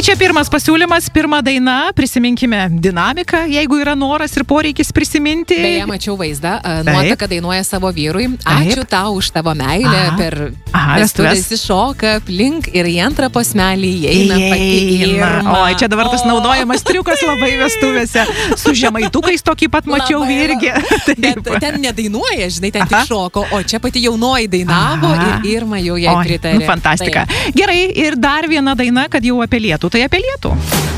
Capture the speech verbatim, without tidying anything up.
čia pirmas pasiūlymas, pirma daina, prisiminkime dinamiką, jeigu yra noras ir poreikis prisiminti. Beje, mačiau vaizdą, nuotaka dainuoja savo vyrui. Ačiū Taip. Tau už tavo meilę, Aha. per vestuves įšoka, aplink ir į antrą posmelį įeina pati Irma. Oi, čia dabar tas naudojamas triukas labai vestuvėse. Su žemaitukais tokį pat mačiau labai, irgi. Bet ten nedainuoja, žinai, ten Aha. tik šoko, o čia pati jaunoji dainavo Aha. ir Irma jau jai pritarė. Oi, fantastika. Taip. Gerai, ir dar viena daina, kad jau apie lietų, tai apie lietų.